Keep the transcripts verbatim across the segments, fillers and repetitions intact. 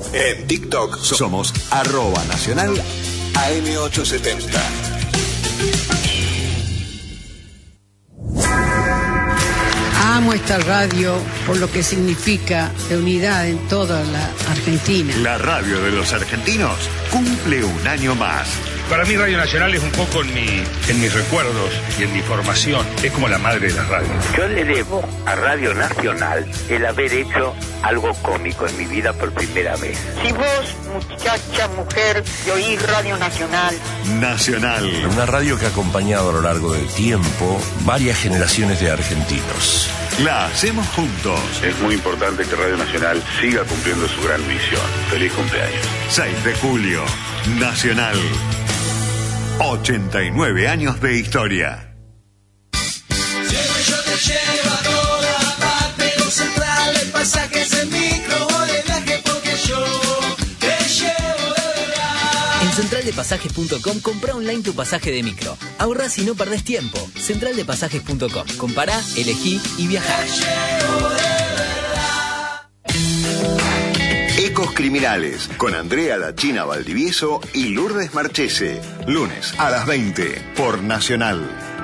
En TikTok somos arroba nacional A M ochocientos setenta. Amo esta radio por lo que significa de unidad en toda la Argentina. La radio de los argentinos cumple un año más. Para mí Radio Nacional es un poco en, mi, en mis recuerdos y en mi formación. Es como la madre de la radio. Yo le debo a Radio Nacional el haber hecho algo cómico en mi vida por primera vez. Si vos, muchacha, mujer, y oís Radio Nacional. Nacional. Una radio que ha acompañado a lo largo del tiempo varias generaciones de argentinos. La hacemos juntos. Es muy importante que Radio Nacional siga cumpliendo su gran misión. Feliz cumpleaños. seis de julio. Nacional. ochenta y nueve años de historia. Siempre yo te llevo a toda parte, con Central de Pasajes en micro o de viaje, porque yo te llevo de verdad. En central de pasajes punto com compra online tu pasaje de micro. Ahorrás y no perdés tiempo. central de pasajes punto com. Compará, elegí y viajá. Ecos Criminales, con Andrea La China Valdivieso y Lourdes Marchese. Lunes a las veinte, por Nacional.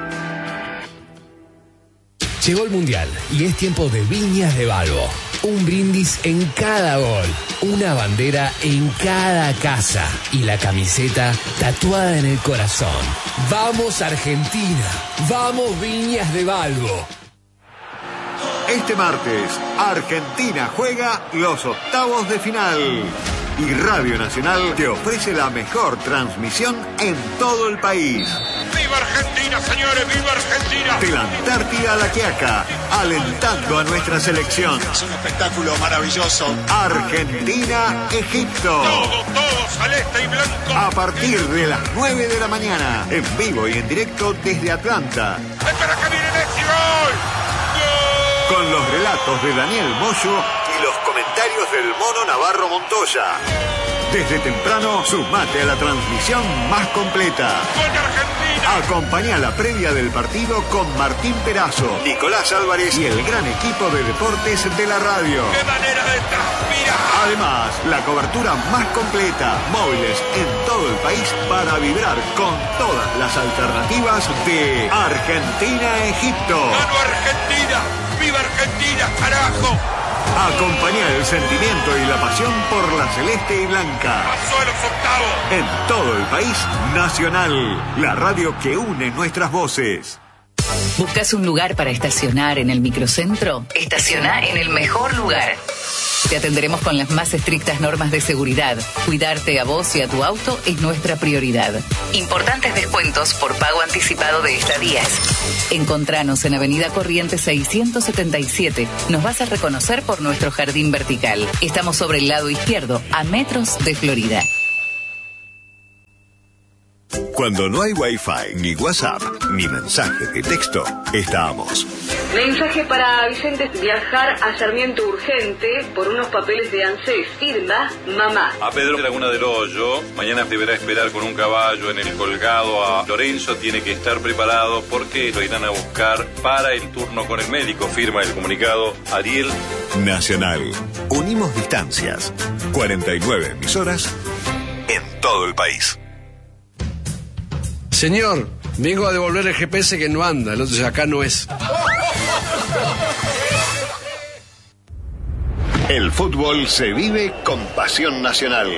Llegó el Mundial y es tiempo de Viñas de Balbo. Un brindis en cada gol, una bandera en cada casa y la camiseta tatuada en el corazón. ¡Vamos Argentina! ¡Vamos Viñas de Balbo! Este martes, Argentina juega los octavos de final. Y Radio Nacional te ofrece la mejor transmisión en todo el país. ¡Viva Argentina, señores! ¡Viva Argentina! De la Antártida a la Quiaca, alentando a nuestra selección. Es un espectáculo maravilloso. Argentina-Egipto. Todo, todo, celeste y blanco. A partir de las nueve de la mañana, en vivo y en directo desde Atlanta. ¡Espera que viene Messi! ¡Gol! Con los relatos de Daniel Moyo y los comentarios del Mono Navarro Montoya. Desde temprano, sumate a la transmisión más completa. Acompañá la previa del partido con Martín Perazo, Nicolás Álvarez y el gran equipo de deportes de la radio. ¡Qué manera de transpirar! Además, la cobertura más completa, móviles en todo el país para vibrar con todas las alternativas de Argentina-Egipto. ¡Gano Argentina! ¡Viva Argentina, carajo! Acompañar el sentimiento y la pasión por la celeste y blanca. ¡Pasó a los octavos! En todo el país, Nacional, la radio que une nuestras voces. ¿Buscas un lugar para estacionar en el microcentro? Estaciona en el mejor lugar. Te atenderemos con las más estrictas normas de seguridad. Cuidarte a vos y a tu auto es nuestra prioridad. Importantes descuentos por pago anticipado de estadías. Encontranos en Avenida Corrientes seiscientos setenta y siete. Nos vas a reconocer por nuestro jardín vertical. Estamos sobre el lado izquierdo, a metros de Florida. Cuando no hay Wi-Fi, ni WhatsApp, ni mensaje de texto, estamos. Mensaje para Vicente: viajar a Sarmiento urgente por unos papeles de ANSES. Firma mamá. A Pedro de Laguna del Hoyo, mañana deberá esperar con un caballo en el colgado a Lorenzo, tiene que estar preparado porque lo irán a buscar para el turno con el médico. Firma el comunicado Ariel. Nacional. Unimos distancias. cuarenta y nueve emisoras en todo el país. Señor, vengo a devolver el G P S que no anda, el otro acá no es. El fútbol se vive con pasión nacional.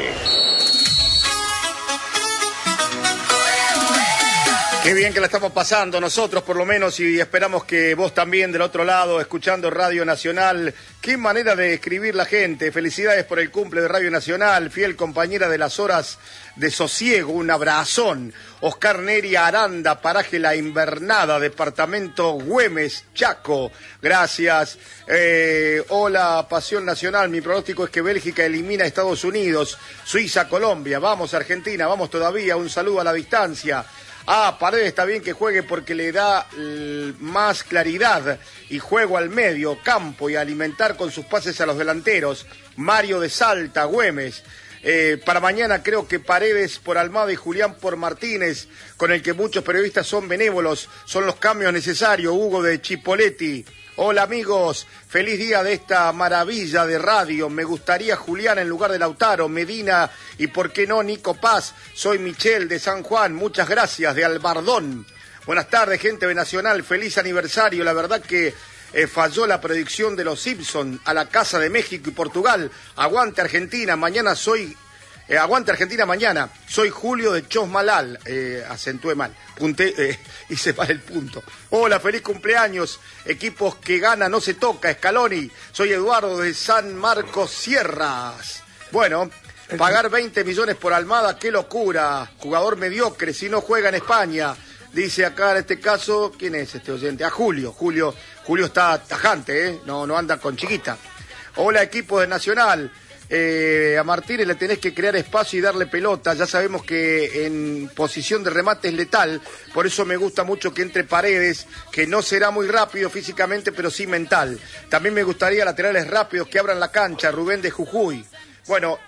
Qué bien que la estamos pasando nosotros, por lo menos, y esperamos que vos también del otro lado, escuchando Radio Nacional. Qué manera de escribir la gente. Felicidades por el cumple de Radio Nacional, fiel compañera de las horas de sosiego, un abrazón. Oscar Neri Aranda, paraje La Invernada, departamento Güemes, Chaco. Gracias. Eh, hola, Pasión Nacional. Mi pronóstico es que Bélgica elimina a Estados Unidos, Suiza, Colombia. Vamos, Argentina, vamos todavía. Un saludo a la distancia. Ah, Paredes está bien que juegue porque le da l- más claridad y juego al medio, campo y alimentar con sus pases a los delanteros. Mario de Salta, Güemes. Eh, para mañana creo que Paredes por Almada y Julián por Martínez, con el que muchos periodistas son benévolos, son los cambios necesarios. Hugo de Chipoleti. Hola amigos, feliz día de esta maravilla de radio. Me gustaría Julián en lugar de Lautaro, Medina y por qué no Nico Paz. Soy Michel de San Juan, muchas gracias, de Albardón. Buenas tardes, gente de Nacional, feliz aniversario. La verdad que eh, falló la predicción de los Simpson a la Casa de México y Portugal. Aguante Argentina, mañana soy... Eh, aguante Argentina mañana. Soy Julio de Chosmalal. Eh, acentué mal. Punté, eh, hice mal el punto. Hola, feliz cumpleaños. Equipos que gana no se toca. Scaloni. Soy Eduardo de San Marcos Sierras. Bueno, pagar veinte millones por Almada, qué locura. Jugador mediocre si no juega en España. Dice acá en este caso, ¿quién es este oyente? A Julio. Julio, Julio está tajante, ¿eh? No, no anda con chiquita. Hola, equipo de Nacional. Eh, a Martínez le tenés que crear espacio y darle pelota. Ya sabemos que en posición de remate es letal. Por eso me gusta mucho que entre Paredes, que no será muy rápido físicamente, pero sí mental. También me gustaría laterales rápidos que abran la cancha. Rubén de Jujuy. Bueno,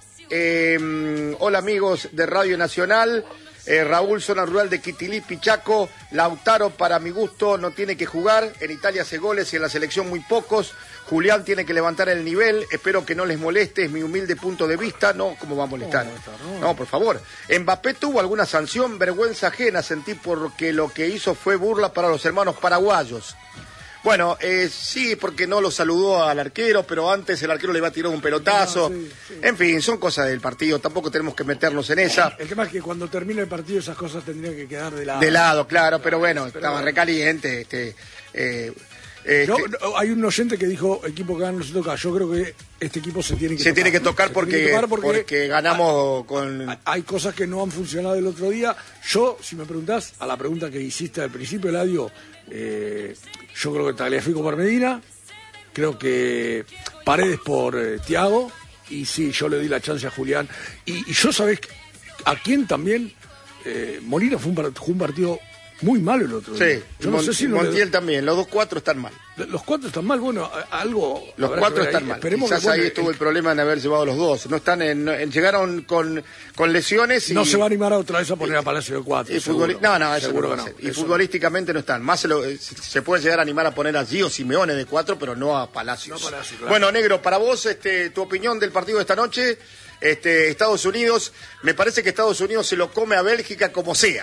eh, hola amigos de Radio Nacional. Eh, Raúl, zona rural de Quitilí, Pichaco. Lautaro, para mi gusto, no tiene que jugar. En Italia hace goles y en la selección muy pocos. Julián tiene que levantar el nivel. Espero que no les moleste, es mi humilde punto de vista. No, ¿cómo va a molestar? No, no, por favor. Mbappé tuvo alguna sanción, vergüenza ajena sentí porque lo que hizo fue burla para los hermanos paraguayos. Bueno, eh, sí, porque no lo saludó al arquero, pero antes el arquero le iba a tirar un pelotazo. No, sí, sí. En fin, son cosas del partido, tampoco tenemos que meternos en esa. El tema es que cuando termine el partido esas cosas tendrían que quedar de lado. De lado, claro, pero bueno, pero estaba bueno. recaliente. Este, eh, este... Yo, hay un oyente que dijo, equipo que gana no se toca. Yo creo que este equipo se tiene que se tocar. Tiene que tocar porque, que tocar porque, porque ganamos hay, con... Hay cosas que no han funcionado el otro día. Yo, si me preguntás, a la pregunta que hiciste al principio, Eladio, eh, yo creo que Tagliafico por Medina, creo que Paredes por eh, Thiago, y sí, yo le di la chance a Julián. Y, y yo, ¿sabés a quién también? Eh, Molina fue un, fue un partido muy malo el otro día. Sí, yo no Mon sé si no Montiel le... también, los dos cuatro están mal. Los cuatro están mal, bueno, algo... Los cuatro están mal. Esperemos Quizás que, bueno, ahí estuvo el... el problema en haber llevado los dos. No están en, en llegaron con, con lesiones y... No se va a animar a otra vez a poner a Palacio de cuatro. Y futbol... No, no, eso seguro no va a ser. Y eso futbolísticamente no están. Más se, lo, se puede llegar a animar a poner a Gio Simeone de cuatro, pero no a Palacios. No a Palacio, claro. Bueno, Negro, para vos, este, tu opinión del partido de esta noche, este, Estados Unidos, me parece que Estados Unidos se lo come a Bélgica como sea.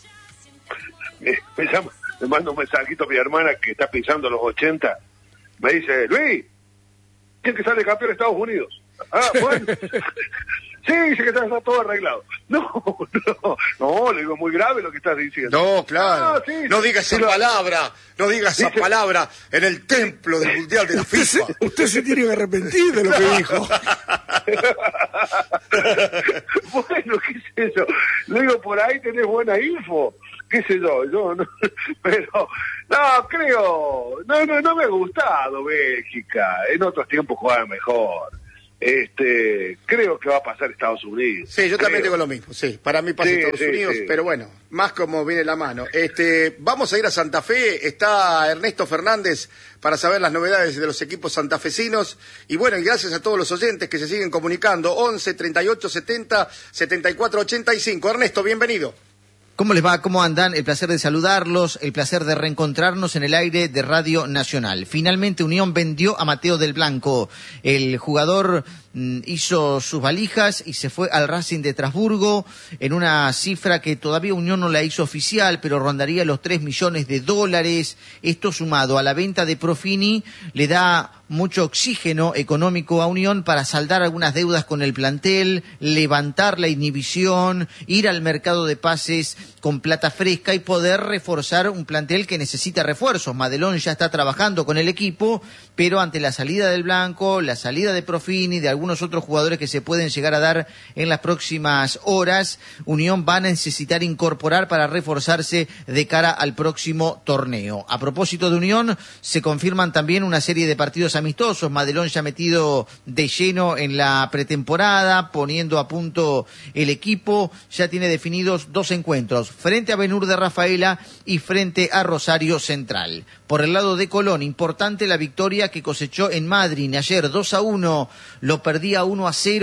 Eh, me, llama, me manda un mensajito a mi hermana que está pisando los ochenta. Me dice, Luis, ¿quién que sale campeón de Estados Unidos? Ah, bueno. Sí, dice que está, está todo arreglado. No, no, no, le digo, muy grave lo que estás diciendo. No, claro. Ah, sí, no diga esa sí, palabra, no diga esa dice, palabra en el templo del Mundial de la FIFA. Usted se, usted se tiene que arrepentir de lo que dijo. Bueno, qué sé yo. Le digo, por ahí tenés buena info. Qué sé yo, yo no, pero no, creo, no, no, no me ha gustado Bélgica, en otros tiempos jugaba mejor. Este, creo que va a pasar Estados Unidos. Sí, yo creo. también digo lo mismo, sí, para mí pasa sí, Estados sí, Unidos, sí. Pero bueno, más como viene la mano. Este, vamos a ir a Santa Fe, está Ernesto Fernández para saber las novedades de los equipos santafesinos, y bueno, y gracias a todos los oyentes que se siguen comunicando, once, treinta y ocho, setenta, setenta y cuatro, ochenta y cinco. Ernesto, bienvenido. ¿Cómo les va? ¿Cómo andan? El placer de saludarlos, el placer de reencontrarnos en el aire de Radio Nacional. Finalmente Unión vendió a Mateo del Blanco. El jugador mm, hizo sus valijas y se fue al Racing de Estrasburgo en una cifra que todavía Unión no la hizo oficial, pero rondaría los tres millones de dólares. Esto sumado a la venta de Profini le da mucho oxígeno económico a Unión para saldar algunas deudas con el plantel, levantar la inhibición, ir al mercado de pases con plata fresca y poder reforzar un plantel que necesita refuerzos. Madelón ya está trabajando con el equipo, pero ante la salida del Blanco, la salida de Profini, de algunos otros jugadores que se pueden llegar a dar en las próximas horas, Unión va a necesitar incorporar para reforzarse de cara al próximo torneo. A propósito de Unión, se confirman también una serie de partidos amistosos. Madelón ya metido de lleno en la pretemporada, poniendo a punto el equipo. Ya tiene definidos dos encuentros, frente a Benur de Rafaela y frente a Rosario Central. Por el lado de Colón, importante la victoria que cosechó en Madrid ayer, dos a uno, lo perdía uno a cero,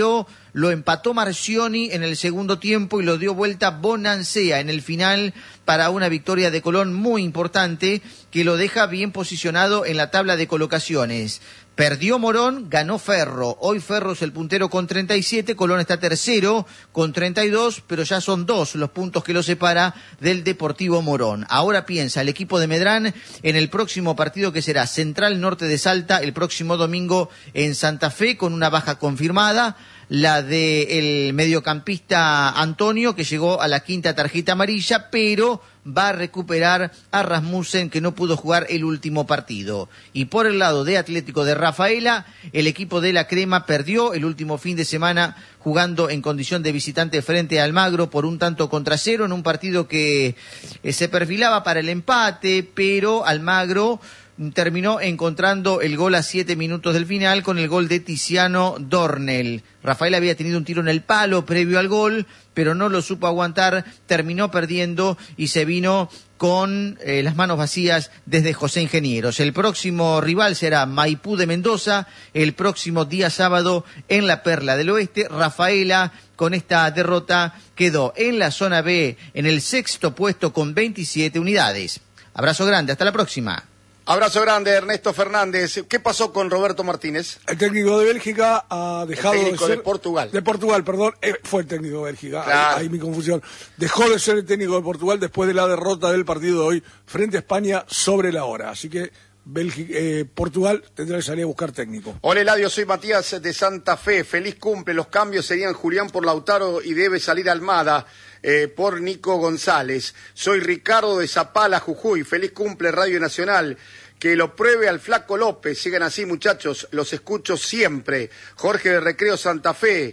lo empató Marcioni en el segundo tiempo y lo dio vuelta Bonansea en el final para una victoria de Colón muy importante que lo deja bien posicionado en la tabla de colocaciones. Perdió Morón, ganó Ferro. Hoy Ferro es el puntero con treinta y siete, Colón está tercero con treinta y dos, pero ya son dos los puntos que lo separa del Deportivo Morón. Ahora piensa el equipo de Medrán en el próximo partido que será Central Norte de Salta el próximo domingo en Santa Fe con una baja confirmada, la del mediocampista Antonio, que llegó a la quinta tarjeta amarilla, pero va a recuperar a Rasmussen, que no pudo jugar el último partido. Y por el lado de Atlético de Rafaela, el equipo de la Crema perdió el último fin de semana jugando en condición de visitante frente a Almagro por un tanto contra cero en un partido que eh, se perfilaba para el empate, pero Almagro terminó encontrando el gol a siete minutos del final con el gol de Tiziano Dornel. Rafael había tenido un tiro en el palo previo al gol, pero no lo supo aguantar, terminó perdiendo y se vino con eh, las manos vacías desde José Ingenieros. El próximo rival será Maipú de Mendoza, el próximo día sábado en la Perla del Oeste. Rafaela, con esta derrota, quedó en la zona B en el sexto puesto con veintisiete unidades. Abrazo grande, hasta la próxima. Abrazo grande, Ernesto Fernández. ¿Qué pasó con Roberto Martínez? El técnico de Bélgica ha dejado el técnico de ser... de Portugal. De Portugal, perdón. Eh, fue el técnico de Bélgica. Claro. Ahí, ahí mi confusión. Dejó de ser el técnico de Portugal después de la derrota del partido de hoy frente a España sobre la hora. Así que Bélgica, eh, Portugal tendrá que salir a buscar técnico. Hola Eladio, soy Matías de Santa Fe. Feliz cumple. Los cambios serían Julián por Lautaro y debe salir Almada eh, por Nico González. Soy Ricardo de Zapala, Jujuy. Feliz cumple, Radio Nacional. Que lo pruebe al Flaco López. Sigan así, muchachos. Los escucho siempre. Jorge de Recreo Santa Fe.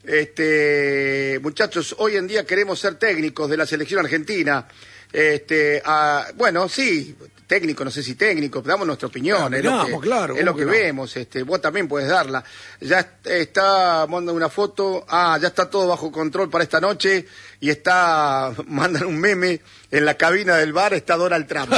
Este, muchachos, hoy en día queremos ser técnicos de la selección argentina. Este, ah, bueno, sí, técnico, no sé si técnico, damos nuestra opinión, claro, es lo que, claro, es lo que no? vemos, este, vos también puedes darla. Ya está, manda una foto, ah, ya está todo bajo control para esta noche y está, mandan un meme en la cabina del bar, está Donald Trump.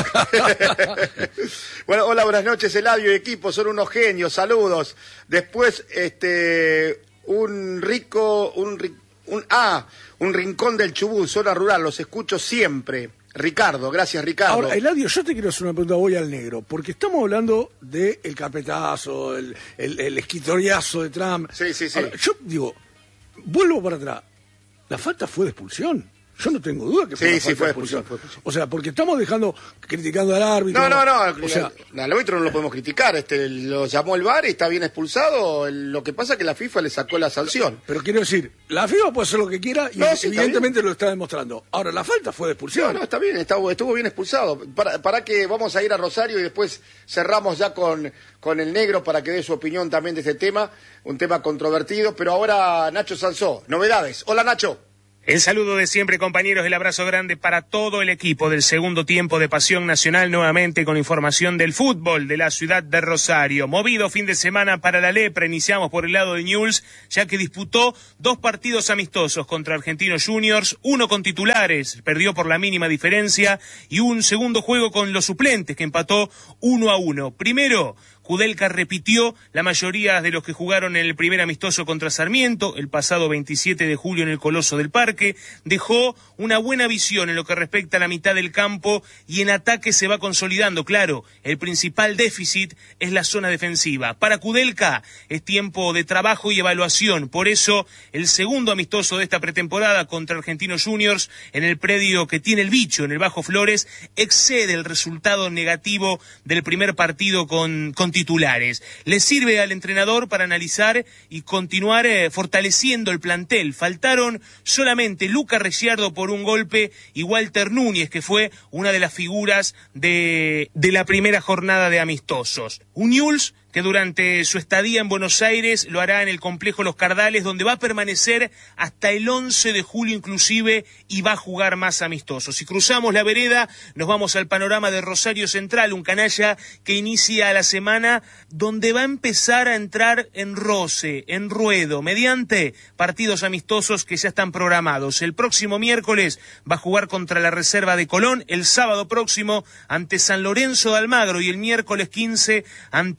Bueno, hola, buenas noches, Eladio y equipo, son unos genios, saludos. Después, este, un rico, un, un ah, un rincón del Chubut, zona rural, los escucho siempre. Ricardo, gracias Ricardo. Ahora, Eladio, yo te quiero hacer una pregunta, voy al negro, porque estamos hablando del de carpetazo, el, el, el escritoriazo de Trump. Sí, sí, sí. Ahora, yo digo, vuelvo para atrás, la falta fue de expulsión. Yo no tengo duda que fue sí, una sí, falta fue de expulsión. expulsión, fue expulsión. O sea, porque estamos dejando, criticando al árbitro. No, no, no, o sea, al árbitro no lo podemos criticar, este, lo llamó el V A R y está bien expulsado, lo que pasa es que la FIFA le sacó la sanción. Pero quiero decir, la FIFA puede hacer lo que quiera y no, sí, evidentemente lo está demostrando. Ahora, la falta fue de expulsión. No, no, está bien, está, estuvo bien expulsado. Para, para que vamos a ir a Rosario y después cerramos ya con, con el negro para que dé su opinión también de este tema, un tema controvertido, pero ahora Nacho Sansó, novedades. Hola Nacho. El saludo de siempre, compañeros, el abrazo grande para todo el equipo del segundo tiempo de Pasión Nacional, nuevamente con información del fútbol de la ciudad de Rosario. Movido fin de semana para la Lepra, iniciamos por el lado de Newell's, ya que disputó dos partidos amistosos contra Argentinos Juniors, uno con titulares, perdió por la mínima diferencia, y un segundo juego con los suplentes, que empató uno a uno. Primero, Kudelka repitió la mayoría de los que jugaron en el primer amistoso contra Sarmiento, el pasado veintisiete de julio en el Coloso del Parque, dejó una buena visión en lo que respecta a la mitad del campo y en ataque se va consolidando. Claro, el principal déficit es la zona defensiva. Para Kudelka es tiempo de trabajo y evaluación, por eso el segundo amistoso de esta pretemporada contra Argentinos Juniors en el predio que tiene el bicho en el Bajo Flores excede el resultado negativo del primer partido con, con titulares. Le sirve al entrenador para analizar y continuar eh, fortaleciendo el plantel. Faltaron solamente Luca Ricciardo por un golpe y Walter Núñez, que fue una de las figuras de, de la primera jornada de amistosos. Un Newell's que durante su estadía en Buenos Aires lo hará en el complejo Los Cardales, donde va a permanecer hasta el once de julio inclusive y va a jugar más amistosos. Si cruzamos la vereda, nos vamos al panorama de Rosario Central, un canalla que inicia la semana donde va a empezar a entrar en roce, en ruedo, mediante partidos amistosos que ya están programados. El próximo miércoles va a jugar contra la Reserva de Colón, el sábado próximo ante San Lorenzo de Almagro y el miércoles quince ante Unión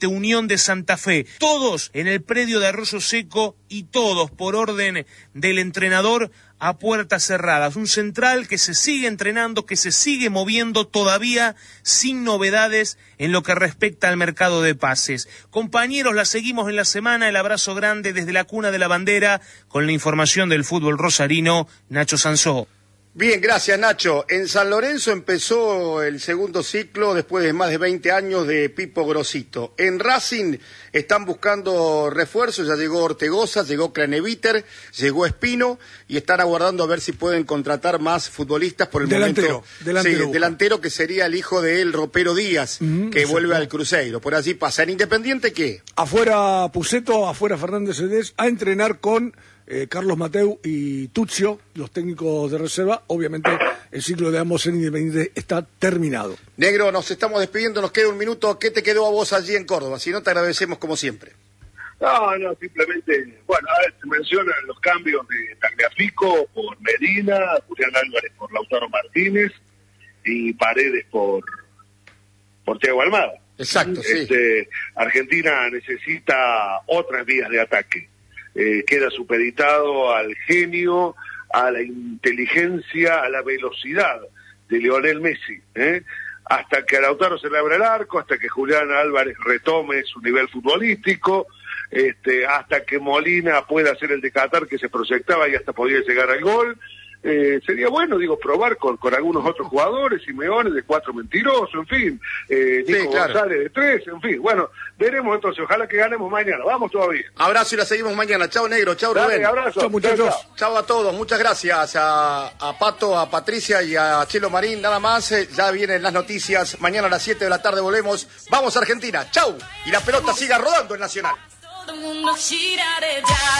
Unión de Santa Fe. Todos en el predio de Arroyo Seco y todos por orden del entrenador a puertas cerradas. Un Central que se sigue entrenando, que se sigue moviendo todavía sin novedades en lo que respecta al mercado de pases. Compañeros, la seguimos en la semana. El abrazo grande desde la cuna de la bandera con la información del fútbol rosarino, Nacho Sansó. Bien, gracias Nacho. En San Lorenzo empezó el segundo ciclo después de más de veinte años de Pipo Grosito. En Racing están buscando refuerzos, ya llegó Ortegoza, llegó Craneviter, llegó Espino y están aguardando a ver si pueden contratar más futbolistas por el delantero, momento. Delantero, sí, delantero que sería el hijo de él, Ropero Díaz, mm, que vuelve al Cruzeiro. Por allí pasa. ¿En Independiente qué? Afuera Puceto, afuera Fernández Cedés, a entrenar con Eh, Carlos Mateu y Tuzio, los técnicos de reserva. Obviamente el ciclo de ambos en Independiente está terminado. Negro, nos estamos despidiendo, nos queda un minuto. ¿Qué te quedó a vos allí en Córdoba? Si no, te agradecemos como siempre. No, no, simplemente, bueno, a ver, se mencionan los cambios de Tagliafico por Medina, Julián Álvarez por Lautaro Martínez y Paredes por, por Thiago Almada. Exacto, este, sí. Argentina necesita otras vías de ataque. Eh, queda supeditado al genio, a la inteligencia, a la velocidad de Lionel Messi, ¿eh? Hasta que a Lautaro se le abra el arco, hasta que Julián Álvarez retome su nivel futbolístico, este, hasta que Molina pueda hacer el de Qatar que se proyectaba y hasta podía llegar al gol. Eh, sería bueno, digo, probar con, con algunos otros jugadores, Simeone de cuatro mentirosos, en fin, eh, Nico sí, claro. González de tres, en fin, bueno, veremos entonces, ojalá que ganemos mañana, vamos todavía. Abrazo y la seguimos mañana, chao Negro, chao Rubén. Abrazo, chao muchachos. Chao, chao a todos, muchas gracias a, a Pato, a Patricia y a Chelo Marín, nada más, eh, ya vienen las noticias, mañana a las siete de la tarde volvemos, vamos a Argentina, chao, y la pelota siga rodando en Nacional. Todo el mundo gira de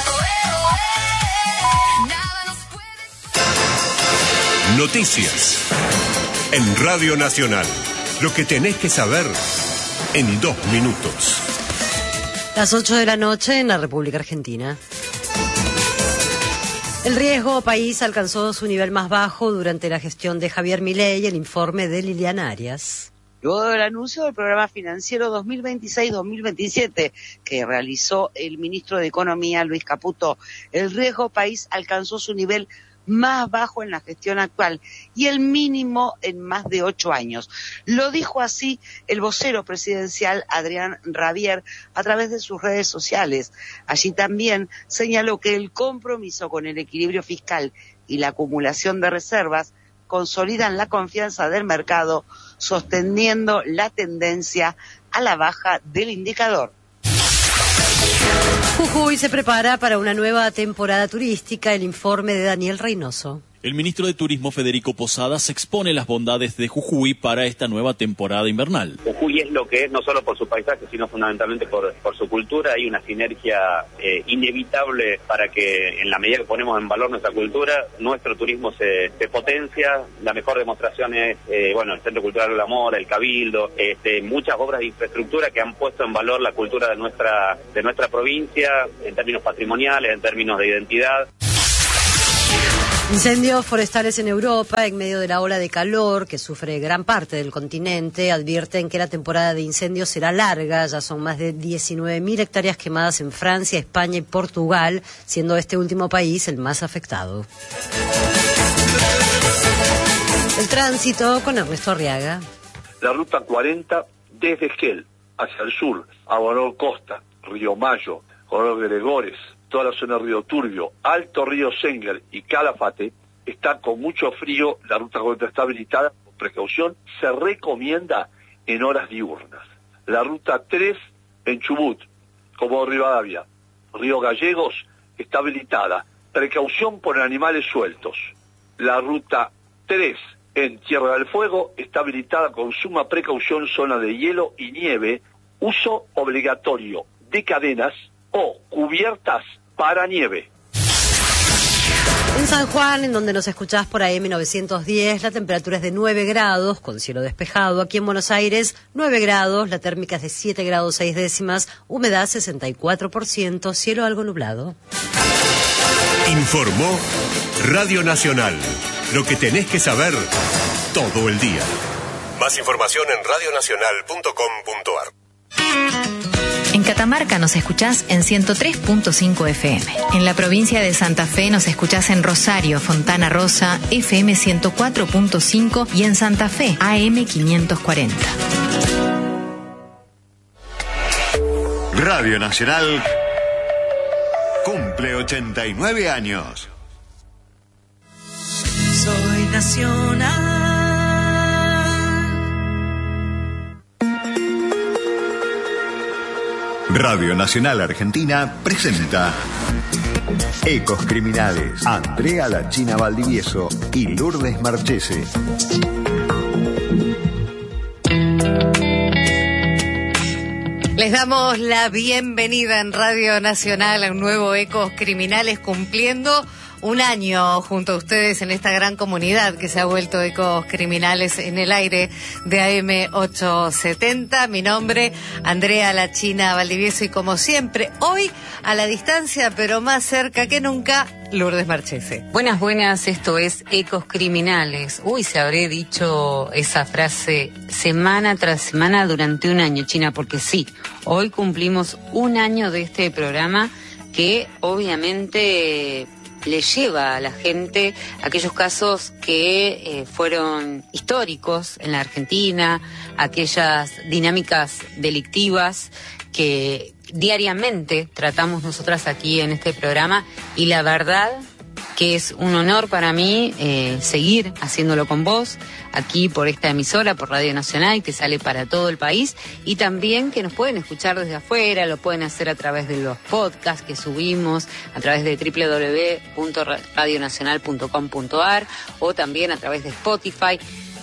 Noticias en Radio Nacional. Lo que tenés que saber en dos minutos. Las ocho de la noche en la República Argentina. El riesgo país alcanzó su nivel más bajo durante la gestión de Javier Milei, el informe de Liliana Arias. Luego del anuncio del programa financiero dos mil veintiséis dos mil veintisiete que realizó el ministro de Economía, Luis Caputo, el riesgo país alcanzó su nivel más bajo en la gestión actual y el mínimo en más de ocho años. Lo dijo así el vocero presidencial Adrián Rabier a través de sus redes sociales. Allí también señaló que el compromiso con el equilibrio fiscal y la acumulación de reservas consolidan la confianza del mercado, sosteniendo la tendencia a la baja del indicador. Jujuy se prepara para una nueva temporada turística, el informe de Daniel Reynoso. El ministro de Turismo, Federico Posadas, expone las bondades de Jujuy para esta nueva temporada invernal. Jujuy es lo que es, no solo por su paisaje, sino fundamentalmente por, por su cultura. Hay una sinergia eh, inevitable para que, en la medida que ponemos en valor nuestra cultura, nuestro turismo se, se potencia. La mejor demostración es, eh, bueno, el Centro Cultural del Amor, el Cabildo, este, muchas obras de infraestructura que han puesto en valor la cultura de nuestra, de nuestra provincia, en términos patrimoniales, en términos de identidad. Incendios forestales en Europa, en medio de la ola de calor que sufre gran parte del continente, advierten que la temporada de incendios será larga. Ya son más de diecinueve mil hectáreas quemadas en Francia, España y Portugal, siendo este último país el más afectado. El tránsito con Ernesto Arriaga. La ruta cuarenta desde Esquel hacia el sur, a Coronel Costa, Río Mayo, Coronel Gregores, toda la zona de Río Turbio, Alto Río Senguer y Calafate, está con mucho frío, la ruta cuarenta está habilitada, con precaución, se recomienda en horas diurnas. La ruta tres en Chubut, como Rivadavia, Río Gallegos, está habilitada, precaución por animales sueltos. La ruta tres en Tierra del Fuego está habilitada con suma precaución, zona de hielo y nieve, uso obligatorio de cadenas o cubiertas para nieve. En San Juan, en donde nos escuchás por A M novecientos diez, la temperatura es de nueve grados, con cielo despejado. Aquí en Buenos Aires, nueve grados, la térmica es de siete grados seis décimas, humedad sesenta y cuatro por ciento, cielo algo nublado. Informó Radio Nacional. Lo que tenés que saber todo el día. Más información en radio nacional punto com punto a r. En Catamarca nos escuchás en ciento tres punto cinco F M. En la provincia de Santa Fe nos escuchás en Rosario, Fontana Rosa, F M ciento cuatro punto cinco y en Santa Fe, A M quinientos cuarenta. Radio Nacional cumple ochenta y nueve años. Soy nacional. Radio Nacional Argentina presenta Ecos Criminales. Andrea La China Valdivieso y Lourdes Marchese. Les damos la bienvenida en Radio Nacional a un nuevo Ecos Criminales, cumpliendo un año junto a ustedes en esta gran comunidad que se ha vuelto Ecos Criminales en el aire de A M ochocientos setenta. Mi nombre, Andrea La China Valdivieso, y como siempre, hoy a la distancia, pero más cerca que nunca, Lourdes Marchese. Buenas, buenas, esto es Ecos Criminales. Uy, se habré dicho esa frase semana tras semana durante un año, China, porque sí, hoy cumplimos un año de este programa que obviamente le lleva a la gente aquellos casos que eh, fueron históricos en la Argentina, aquellas dinámicas delictivas que diariamente tratamos nosotras aquí en este programa, y la verdad que es un honor para mí eh, seguir haciéndolo con vos, aquí por esta emisora, por Radio Nacional, que sale para todo el país, y también que nos pueden escuchar desde afuera, lo pueden hacer a través de los podcasts que subimos, a través de doble u doble u doble u punto radio nacional punto com punto a r o también a través de Spotify.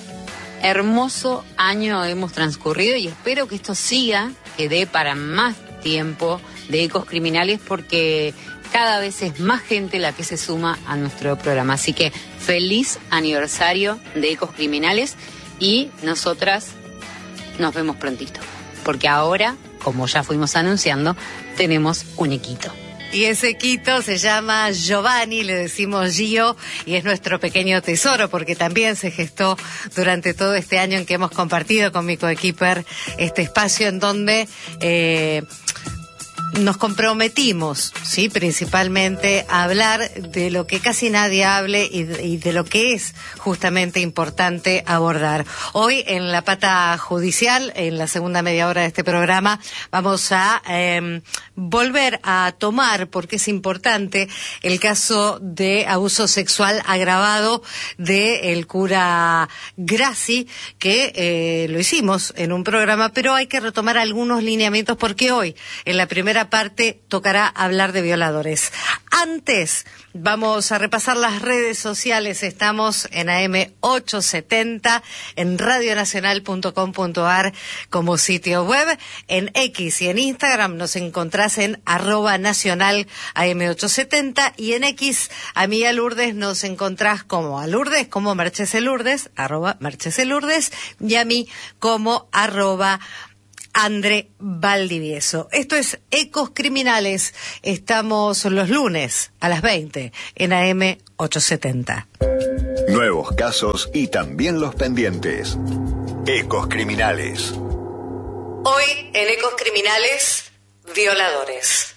Hermoso año hemos transcurrido y espero que esto siga, que dé para más tiempo de Ecos Criminales, porque cada vez es más gente la que se suma a nuestro programa. Así que feliz aniversario de Ecos Criminales, y nosotras nos vemos prontito, porque ahora, como ya fuimos anunciando, tenemos un equito. Y ese Quito se llama Giovanni, le decimos Gio, y es nuestro pequeño tesoro, porque también se gestó durante todo este año en que hemos compartido con mi coequiper este espacio en donde eh, nos comprometimos, sí, principalmente a hablar de lo que casi nadie hable y de, y de lo que es justamente importante abordar. Hoy, en la pata judicial, en la segunda media hora de este programa, vamos a eh, volver a tomar, porque es importante, el caso de abuso sexual agravado del cura Grassi, que eh, lo hicimos en un programa, pero hay que retomar algunos lineamientos, porque hoy, en la primera parte, tocará hablar de violadores. Antes, vamos a repasar las redes sociales. Estamos en A M ochocientos setenta, en radio nacional punto com punto a r como sitio web, en X y en Instagram nos encontrás en arroba nacional A M ochocientos setenta, y en X a mí, a Lourdes, nos encontrás como a Lourdes, como Marchese Lourdes, arroba Marchese Lourdes, y a mí como arroba André Valdivieso. Esto es Ecos Criminales. Estamos los lunes a las veinte en A M ochocientos setenta. Nuevos casos y también los pendientes. Ecos Criminales. Hoy en Ecos Criminales, violadores.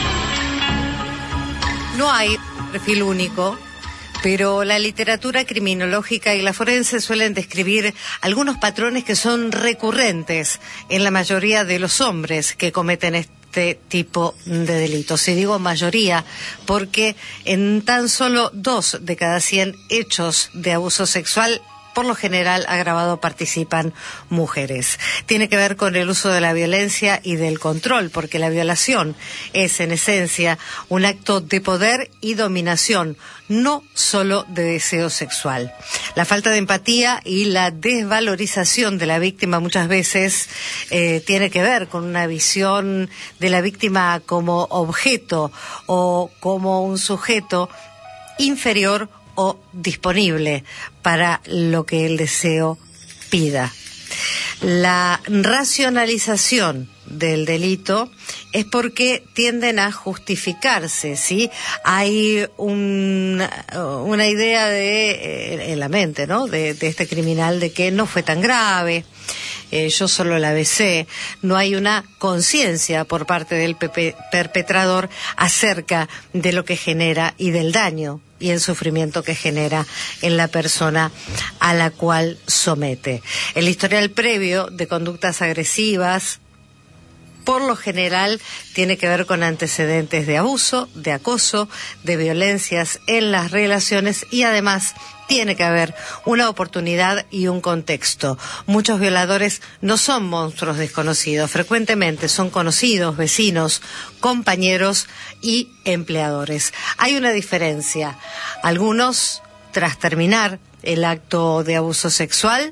No hay perfil único, pero la literatura criminológica y la forense suelen describir algunos patrones que son recurrentes en la mayoría de los hombres que cometen este tipo de delitos. Y digo mayoría porque en tan solo dos de cada cien hechos de abuso sexual, por lo general agravado, participan mujeres. Tiene que ver con el uso de la violencia y del control, porque la violación es en esencia un acto de poder y dominación, no solo de deseo sexual. La falta de empatía y la desvalorización de la víctima muchas veces eh, tiene que ver con una visión de la víctima como objeto o como un sujeto inferior o disponible para lo que el deseo pida. La racionalización del delito es porque tienden a justificarse, ¿sí? Hay un, una idea de, eh, en la mente, ¿no?, de, de este criminal, de que no fue tan grave, eh, yo solo la besé. No hay una conciencia por parte del pepe- perpetrador acerca de lo que genera y del daño y el sufrimiento que genera en la persona a la cual somete. El historial previo de conductas agresivas, por lo general, tiene que ver con antecedentes de abuso, de acoso, de violencias en las relaciones y además tiene que haber una oportunidad y un contexto. Muchos violadores no son monstruos desconocidos, frecuentemente son conocidos, vecinos, compañeros y empleadores. Hay una diferencia. Algunos, tras terminar el acto de abuso sexual,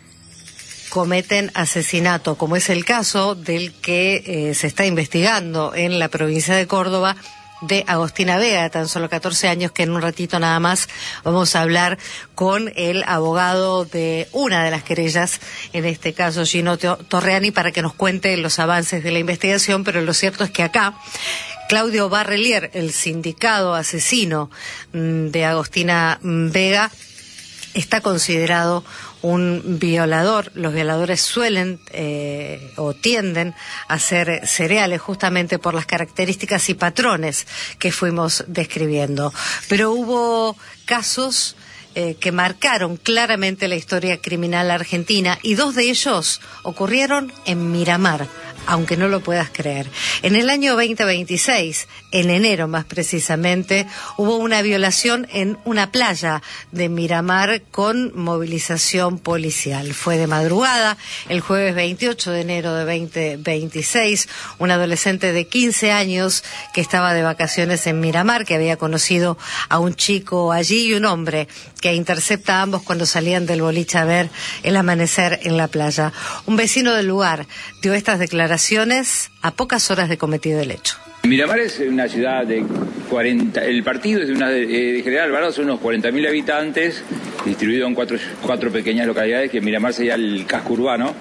cometen asesinato, como es el caso del que eh, se está investigando en la provincia de Córdoba, de Agostina Vega, de tan solo catorce años, que en un ratito nada más vamos a hablar con el abogado de una de las querellas, en este caso Gino Torreani, para que nos cuente los avances de la investigación, pero lo cierto es que acá Claudio Barrelier, el sindicado asesino de Agostina Vega, está considerado un violador. Los violadores suelen eh, o tienden a ser seriales justamente por las características y patrones que fuimos describiendo. Pero hubo casos eh, que marcaron claramente la historia criminal argentina y dos de ellos ocurrieron en Miramar, aunque no lo puedas creer. En el año veinte veintiséis, en enero más precisamente, hubo una violación en una playa de Miramar con movilización policial. Fue de madrugada, el jueves veintiocho de enero de veinte veintiséis, un adolescente de quince años que estaba de vacaciones en Miramar, que había conocido a un chico allí y un hombre que intercepta a ambos cuando salían del boliche a ver el amanecer en la playa. Un vecino del lugar dio estas declaraciones a pocas horas de cometido el hecho. Miramar es una ciudad de cuarenta, el partido es de, una, de General Alvarado, son unos cuarenta mil habitantes, distribuido en cuatro, cuatro pequeñas localidades, que Miramar sería el casco urbano.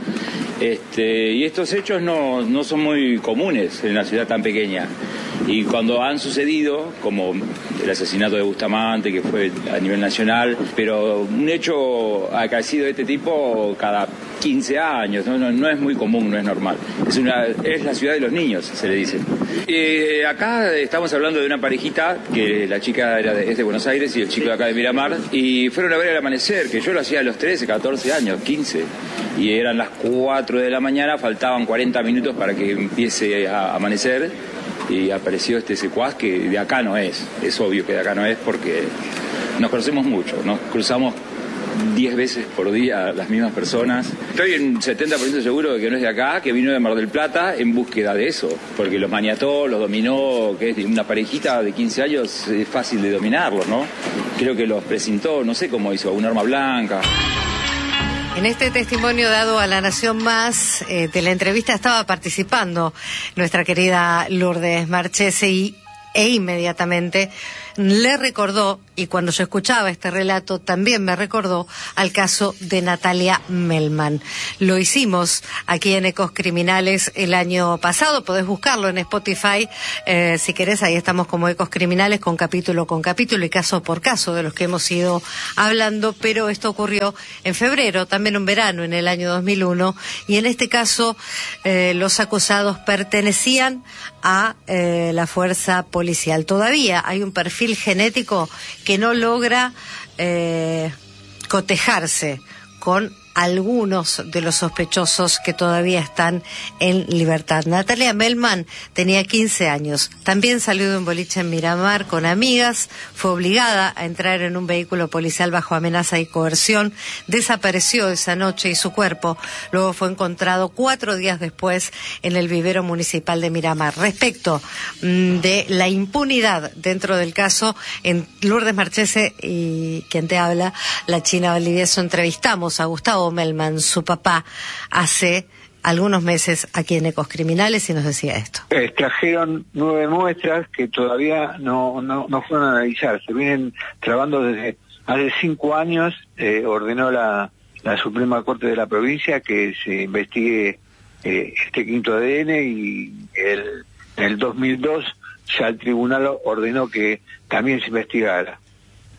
Este, y estos hechos no, no son muy comunes en una ciudad tan pequeña. Y cuando han sucedido, como el asesinato de Bustamante, que fue a nivel nacional, pero un hecho acaecido de este tipo cada quince años, no, no, no es muy común, no es normal. Es, una, es la ciudad de los niños, se le dice. Eh, acá estamos hablando de una parejita, que la chica era de, es de Buenos Aires y el chico de acá de Miramar, y fueron a ver el amanecer, que yo lo hacía a los trece, catorce años, quince, y eran las cuatro de la mañana, faltaban cuarenta minutos para que empiece a amanecer, y apareció este secuaz que de acá no es, es obvio que de acá no es porque nos conocemos mucho, nos cruzamos diez veces por día las mismas personas. Estoy en setenta por ciento seguro de que no es de acá, que vino de Mar del Plata en búsqueda de eso, porque los maniató, los dominó, que es una parejita de quince años, es fácil de dominarlos, ¿no? Creo que los presentó, no sé cómo hizo, un arma blanca. En este testimonio dado a La Nación Más, eh, de la entrevista estaba participando nuestra querida Lourdes Marchese y, e inmediatamente le recordó, y cuando yo escuchaba este relato también me recordó al caso de Natalia Melman. Lo hicimos aquí en Ecos Criminales el año pasado, podés buscarlo en Spotify, eh, si querés, ahí estamos como Ecos Criminales con capítulo con capítulo y caso por caso de los que hemos ido hablando, pero esto ocurrió en febrero, también un verano en el año dos mil uno, y en este caso eh, los acusados pertenecían a eh, la fuerza policial. Todavía hay un perfil genético que no logra eh, cotejarse con algunos de los sospechosos que todavía están en libertad. Natalia Melman tenía quince años, también salió de un boliche en Miramar con amigas, fue obligada a entrar en un vehículo policial bajo amenaza y coerción, desapareció esa noche y su cuerpo luego fue encontrado cuatro días después en el vivero municipal de Miramar. Respecto mmm, de la impunidad dentro del caso, en Lourdes Marchese y quien te habla, la China Valdivieso, entrevistamos a Gustavo Melman, su papá, hace algunos meses aquí en Ecos Criminales y nos decía esto. Extrajeron nueve muestras que todavía no, no, no fueron a analizar. Se vienen trabando desde hace cinco años. Eh, ordenó la, la Suprema Corte de la provincia que se investigue eh, este quinto A D N y el, en el dos mil dos ya el tribunal ordenó que también se investigara.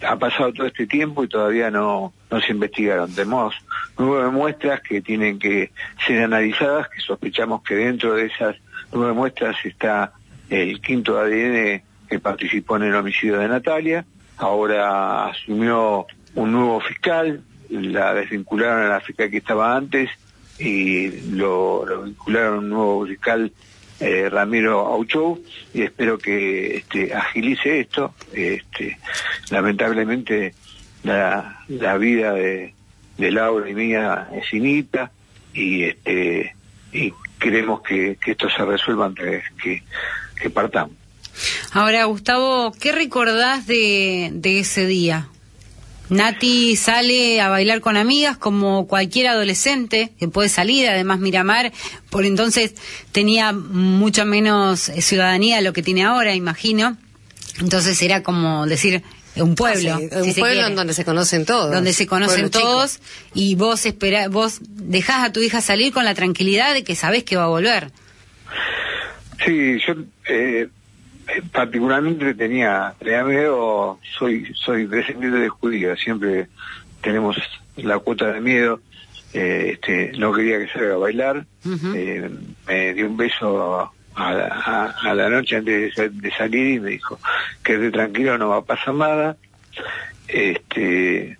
ha pasado todo este tiempo y todavía no, no se investigaron. Tenemos nueve muestras que tienen que ser analizadas, que sospechamos que dentro de esas nueve muestras está el quinto A D N que participó en el homicidio de Natalia. Ahora asumió un nuevo fiscal, la desvincularon a la fiscal que estaba antes y lo, lo vincularon a un nuevo fiscal, eh, Ramiro Auchou, y espero que este, agilice esto. Este, lamentablemente la, la vida de, de Laura y mía es finita y este y queremos que, que esto se resuelva antes que, que partamos. Ahora, Gustavo, ¿qué recordás de, de ese día? Nati sale a bailar con amigas como cualquier adolescente que puede salir. Además, Miramar por entonces tenía mucho menos ciudadanía de lo que tiene ahora, imagino. Entonces era como decir un pueblo. Ah, sí, si un se pueblo quiere. en donde se conocen todos. Donde se conocen Pueblo todos chico. y vos espera, vos dejás a tu hija salir con la tranquilidad de que sabés que va a volver. Sí, yo eh, particularmente tenía, tenía miedo, soy soy descendiente de judíos, siempre tenemos la cuota de miedo. Eh, este, no quería que salga a bailar. Uh-huh. eh, me dio un beso a la, a, a la noche antes de, de salir y me dijo, quédate tranquilo, no va a pasar nada. Este,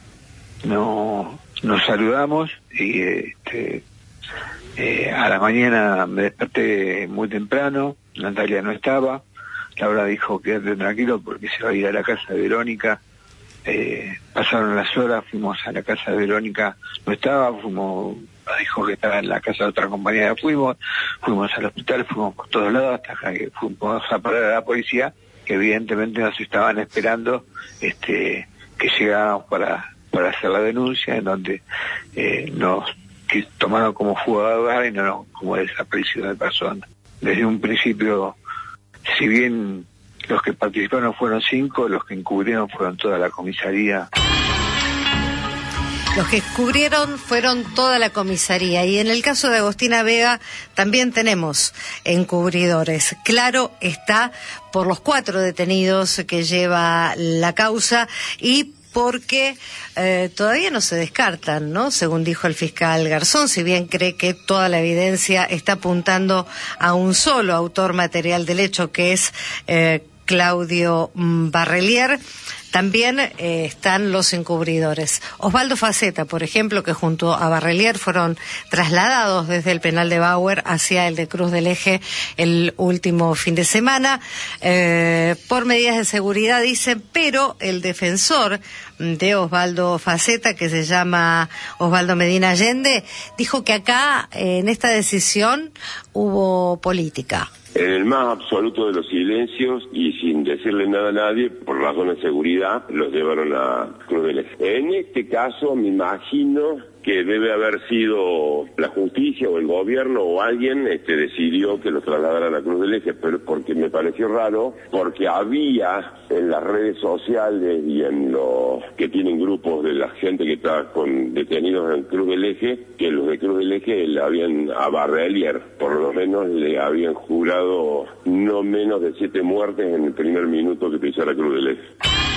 no, nos saludamos y este, eh, a la mañana me desperté muy temprano. Natalia no estaba. Laura dijo, quédate tranquilo porque se va a ir a la casa de Verónica. Eh, pasaron las horas, fuimos a la casa de Verónica, no estaba, fuimos, dijo que estaba en la casa de otra compañera, fuimos, fuimos al hospital, fuimos por todos lados hasta que fuimos a parar a la policía, que evidentemente nos estaban esperando este que llegáramos para, para hacer la denuncia, en donde eh, nos que tomaron como fuga de hogar y no como desaparición de personas. Desde un principio, si bien los que participaron fueron cinco, los que encubrieron fueron toda la comisaría. Los que cubrieron fueron toda la comisaría. Y en el caso de Agostina Vega también tenemos encubridores. Claro está por los cuatro detenidos que lleva la causa y porque eh, todavía no se descartan, ¿no? Según dijo el fiscal Garzón, si bien cree que toda la evidencia está apuntando a un solo autor material del hecho, que es eh, Claudio Barrelier, también eh, están los encubridores. Osvaldo Faceta, por ejemplo, que junto a Barrelier fueron trasladados desde el penal de Bauer hacia el de Cruz del Eje el último fin de semana, eh, por medidas de seguridad, dicen, pero el defensor de Osvaldo Faceta, que se llama Osvaldo Medina Allende, dijo que acá, eh, en esta decisión, hubo política. En el más absoluto de los silencios y sin decirle nada a nadie, por razones de seguridad, los llevaron a Cruz del Eje. En este caso, me imagino que debe haber sido la justicia o el gobierno o alguien este, decidió que los trasladaran a Cruz del Eje, pero porque me pareció raro, porque había en las redes sociales y en los que tienen grupos de la gente que está con detenidos en Cruz del Eje, que los de Cruz del Eje le habían a Barrelier, por lo menos le habían jurado no menos de siete muertes en el primer minuto que pisara Cruz del Eje.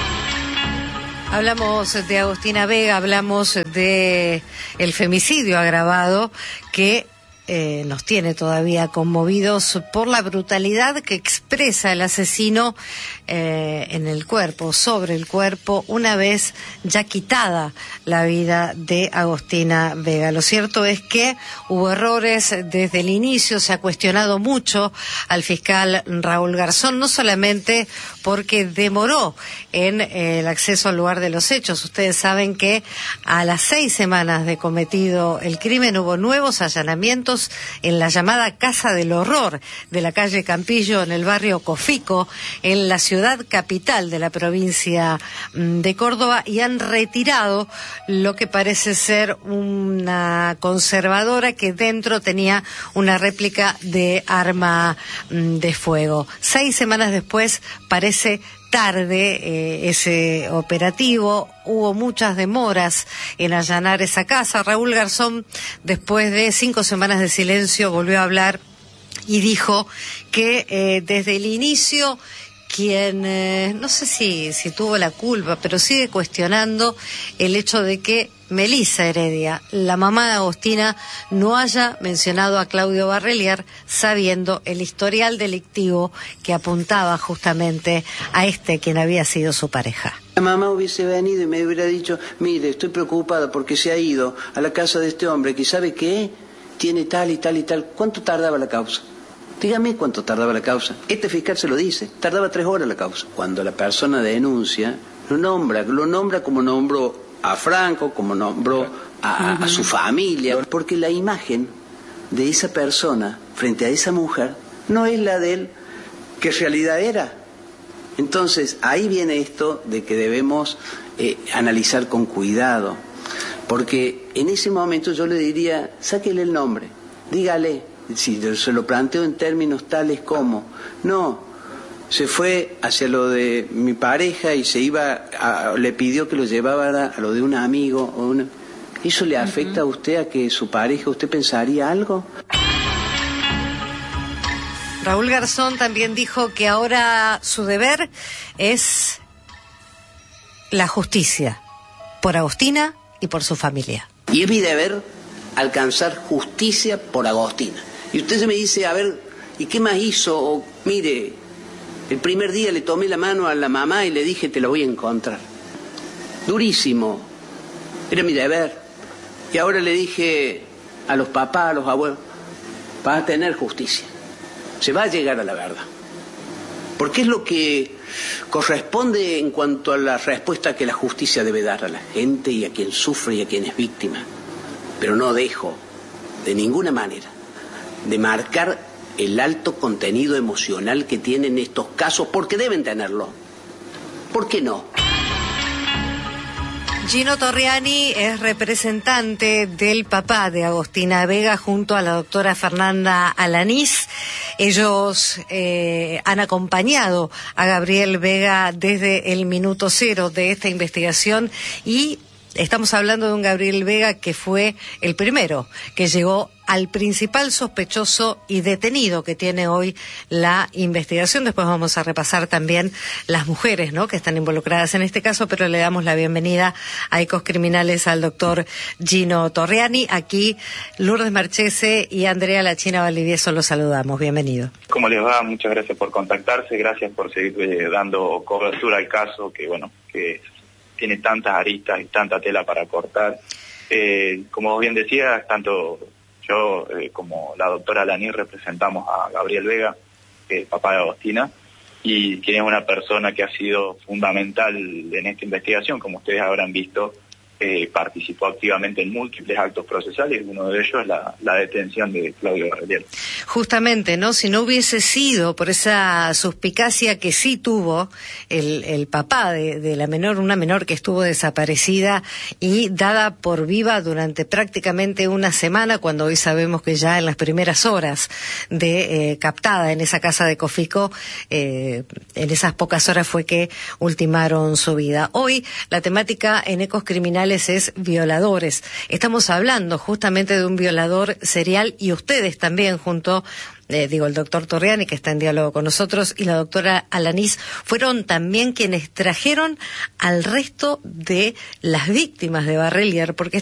Hablamos de Agostina Vega, hablamos de el femicidio agravado que eh, nos tiene todavía conmovidos por la brutalidad que expresa el asesino eh, en el cuerpo, sobre el cuerpo, una vez ya quitada la vida de Agostina Vega. Lo cierto es que hubo errores desde el inicio, se ha cuestionado mucho al fiscal Raúl Garzón, no solamente porque demoró en eh, el acceso al lugar de los hechos. Ustedes saben que a las seis semanas de cometido el crimen hubo nuevos allanamientos en la llamada Casa del Horror de la calle Campillo, en el barrio Cofico, en la ciudad capital de la provincia de Córdoba, y han retirado lo que parece ser una conservadora que dentro tenía una réplica de arma de fuego. Seis semanas después parece tarde eh, ese operativo, hubo muchas demoras en allanar esa casa. Raúl Garzón, después de cinco semanas de silencio, volvió a hablar y dijo que eh, desde el inicio quien eh, no sé si, si tuvo la culpa, pero sigue cuestionando el hecho de que Melissa Heredia, la mamá de Agostina, no haya mencionado a Claudio Barrelier sabiendo el historial delictivo que apuntaba justamente a este quien había sido su pareja. La mamá hubiese venido y me hubiera dicho, mire, estoy preocupada porque se ha ido a la casa de este hombre que sabe que tiene tal y tal y tal. ¿Cuánto tardaba la causa? Dígame cuánto tardaba la causa. Este fiscal se lo dice, tardaba tres horas la causa. Cuando la persona denuncia, lo nombra, lo nombra como nombró a Franco, como nombró a, a su familia, porque la imagen de esa persona frente a esa mujer no es la de él que en realidad era. Entonces ahí viene esto de que debemos eh, analizar con cuidado, porque en ese momento yo le diría, sáquele el nombre, dígale, si se lo planteo en términos tales como, no, se fue hacia lo de mi pareja y se iba a, le pidió que lo llevara a lo de un amigo o una... ¿Eso le afecta uh-huh. a usted a que su pareja, usted pensaría algo? Raúl Garzón también dijo que ahora su deber es la justicia por Agostina y por su familia. Y es mi deber alcanzar justicia por Agostina. Y usted se me dice, a ver, ¿y qué más hizo? O, mire, el primer día le tomé la mano a la mamá y le dije, te la voy a encontrar. Durísimo. Era mi deber. Y ahora le dije a los papás, a los abuelos, vas a tener justicia. Se va a llegar a la verdad. Porque es lo que corresponde en cuanto a la respuesta que la justicia debe dar a la gente y a quien sufre y a quien es víctima. Pero no dejo, de ninguna manera, de marcar el alto contenido emocional que tienen estos casos, porque deben tenerlo. ¿Por qué no? Gino Torriani es representante del papá de Agostina Vega junto a la doctora Fernanda Alanís. Ellos eh, han acompañado a Gabriel Vega desde el minuto cero de esta investigación y estamos hablando de un Gabriel Vega que fue el primero que llegó al principal sospechoso y detenido que tiene hoy la investigación. Después vamos a repasar también las mujeres, ¿no?, que están involucradas en este caso, pero le damos la bienvenida a Ecos Criminales al doctor Gino Torriani. Aquí Lourdes Marchese y Andrea La China Valdivieso los saludamos. Bienvenido. ¿Cómo les va? Muchas gracias por contactarse, gracias por seguir eh, dando cobertura al caso, que bueno, que tiene tantas aristas y tanta tela para cortar. Eh, como bien decías, tanto yo eh, como la doctora Alanís representamos a Gabriel Vega, que es papá de Agostina, y quien es una persona que ha sido fundamental en esta investigación. Como ustedes habrán visto, eh, participó activamente en múltiples actos procesales, uno de ellos es la, la detención de Claudio Barrelier. Justamente, ¿no? Si no hubiese sido por esa suspicacia que sí tuvo el, el papá de, de la menor, una menor que estuvo desaparecida y dada por viva durante prácticamente una semana, cuando hoy sabemos que ya en las primeras horas de eh, captada en esa casa de Cofico, eh, en esas pocas horas fue que ultimaron su vida. Hoy la temática en Ecos Criminales es violadores. Estamos hablando justamente de un violador serial y ustedes también junto, eh, digo, el doctor Torriani, que está en diálogo con nosotros, y la doctora Alanís, fueron también quienes trajeron al resto de las víctimas de Barrelier, porque